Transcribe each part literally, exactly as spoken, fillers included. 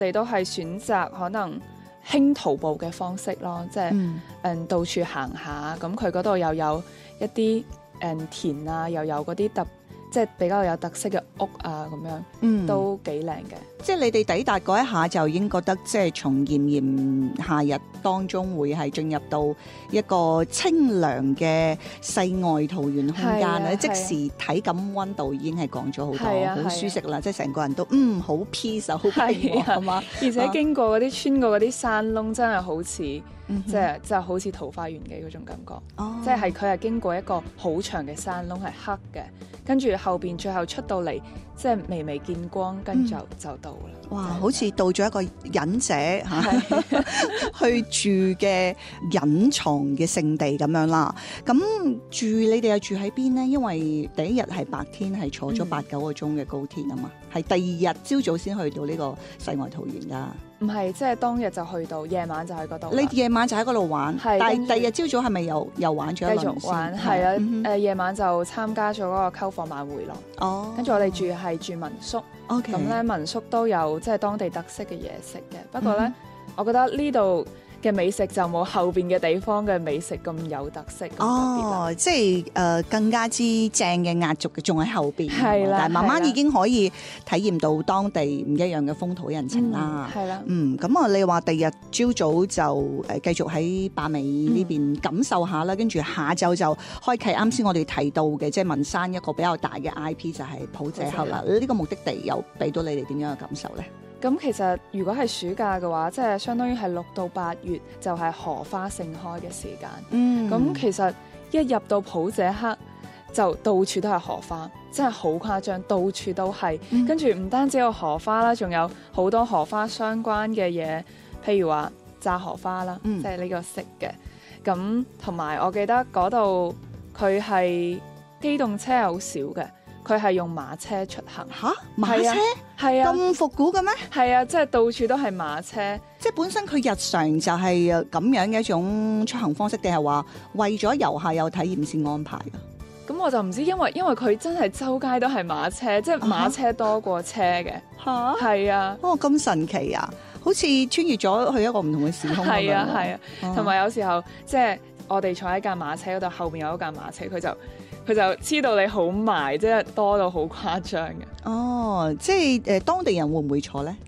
我哋都係選擇可能輕徒步嘅方式咯，即係嗯、嗯到處行下，咁佢嗰度又有一啲誒、嗯、田啊，又有嗰啲特即係比較有特色嘅屋啊，咁樣、嗯、都幾靚嘅。 即係你哋抵達嗰一下就已經覺得，即係從炎炎夏日當中會係進入到一個清涼嘅世外桃源空間啦、啊。即時體感溫度已經係降咗好多，好、啊、舒適啦。即係成個人都嗯好 peace 好平和嘛。 而且經過嗰啲穿過嗰啲山窿，真係好似。即係即係好似桃花源嘅嗰種感覺，哦、即係佢係經過一個好長嘅山窿，係黑嘅，跟住後邊最後出到嚟，即係微微見光，跟住就、嗯、就到啦。哇！ 好似到咗一個隱者嚇、啊、去住嘅隱藏嘅聖地咁樣啦。咁住你哋又住喺邊呢？因為第一日係白天係坐咗八九個鐘嘅高鐵啊嘛，係、嗯、第二日朝早先去到呢個世外桃源㗎。 唔係，即係當日就去到，夜晚就喺嗰度。 你夜晚就喺嗰度玩，但係第二日朝早係咪又又玩咗一輪先？ 繼續玩，係啊，誒、嗯呃、夜晚就參加咗嗰個篝火晚會咯。哦，跟住我哋住係住民宿。OK，咁咧民宿都有即係當地特色嘅嘢食嘅。不過咧，嗯、我覺得呢度嘅美食就冇後邊嘅地方嘅美食咁有特色。 哦，即係誒、呃、更加之正嘅壓軸嘅，仲喺後邊。 係啦， 但係慢慢已經可以體驗到當地唔一樣嘅風土人情啦。係、嗯、啦，嗯，咁啊，你話第二日朝早就誒繼續喺馬尾呢邊感受下啦，跟、嗯、住下晝就開啟啱先我哋提到嘅，即係文山一個比較大嘅 I P 就係普者黑啦。呢、這個目的地又俾到你哋點樣嘅感受咧？ 咁其實如果係暑假嘅話，即係相當於係六到八月就係荷花盛開嘅時間。嗯，咁其實一入到普者黑就到處都係荷花，真係好誇張，到處都係。嗯、跟住唔單止有荷花啦，仲有好多荷花相關嘅嘢，譬如話炸荷花啦，嗯、即係呢個食嘅。咁同埋我記得嗰度佢係機動車好少嘅。佢係用馬車出行。 吓？馬車？係啊，咁復古嘅咩？ 係啊，即係到處都係馬車。 即係本身佢日常就係咁樣嘅一種出行方式，定係話為咗遊客有體驗先安排㗎？ 咁我就唔知，因為因為佢真係周街都係馬車，即係馬車多過車嘅。吓？係啊。哦，咁神奇啊！好似穿越咗去一個唔同嘅時空咁樣。係啊，係啊。同埋有時候即係我哋坐喺架馬車嗰度，後邊有一架馬車，佢就佢就黐到你好埋，即係多到好誇張嘅。哦， 即係誒、呃，當地人會唔會坐咧？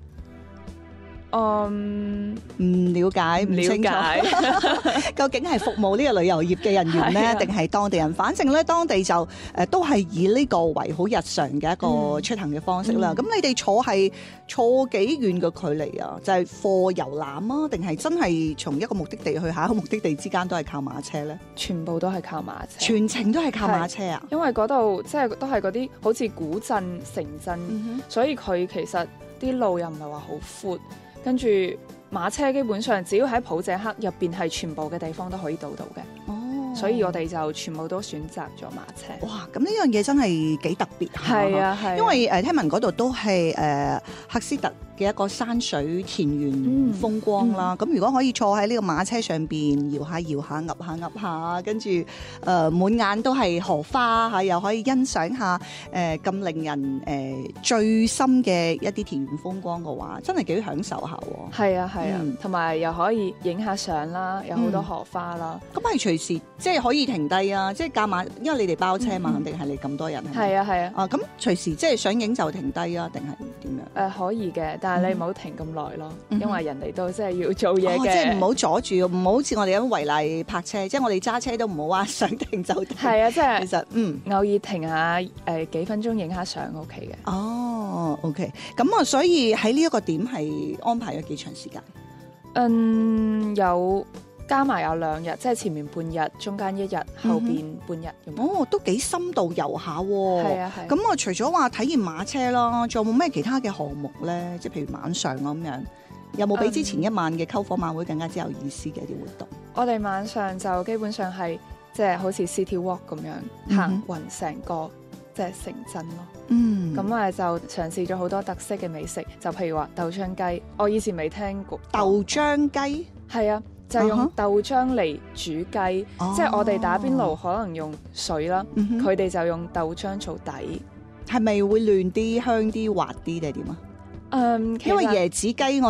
嗯， 唔了解，唔清楚，究竟係服務呢個旅遊業嘅人員咧，定係當地人？反正咧，當地就誒、呃、都係以呢個為好日常嘅一個出行嘅方式啦。咁、嗯、你哋坐係坐幾遠嘅距離啊？就係貨遊覽啊，定係真係從一個目的地去下一個目的地之間都係靠馬車咧？ 全部都係靠馬車， 全程都係靠馬車啊！ 因為嗰度即係都係嗰啲好似古鎮城鎮、嗯，所以佢其實啲路又唔係話好闊。跟住馬車基本上只要喺普者黑入邊係全部嘅地方都可以到到嘅。哦，所以我哋就全部都選擇咗馬車。哇，咁呢樣嘢真係幾特別嚇。係啊，係。因為誒、呃、聽聞嗰度都係誒赫斯特嘅一個山水田園風光啦。咁、嗯嗯、如果可以坐喺呢個馬車上邊搖下搖下揼下揼下，跟住誒滿眼都係荷花嚇，又可以欣賞下誒咁、呃、令人誒醉心嘅一啲田園風光嘅話，真係幾享受下喎。係啊，係啊，同埋、嗯、又可以影下相啦，有好多荷花啦。咁、嗯、係隨時即係可以停低啊！即係架馬，因為你哋包車嘛，肯定係你咁多人。係啊，係啊。啊，咁隨時即係想影就停低啊，定係點樣？誒、呃，可以嘅。但係你唔好停咁耐咯、嗯，因為人哋都真係要做嘢嘅、哦，即係唔好阻住，唔好好似我哋咁違例泊車，即係我哋揸車都唔好話想停就停。係啊，即係其實嗯，偶爾停下誒、呃、幾分鐘影下相 OK 嘅。哦 OK， 咁啊，所以喺呢一個點係安排咗幾長時間？嗯，有加埋有兩日，即係前面半日，中間一日，後邊半日、嗯。哦，都幾深度遊下喎。係啊，係。咁我除咗話體驗馬車啦，仲有冇咩其他嘅項目咧？即係譬如晚上咁樣，有冇比之前一晚嘅篝火晚會更加之有意思嘅一啲活動？嗯、我哋晚上就基本上係即係好似 City Walk 咁樣行勻成個即係城鎮咯。嗯，咁我就嘗試咗好多特色嘅美食，就譬如話豆漿雞，我以前未聽過。豆漿雞？係啊。就係、用豆漿嚟煮雞，uh-huh. 即係我哋打邊爐可能用水啦，佢、uh-huh. 哋就用豆漿做底，係咪會嫩啲、香啲、滑啲定係點啊？嗯，因為椰子雞我。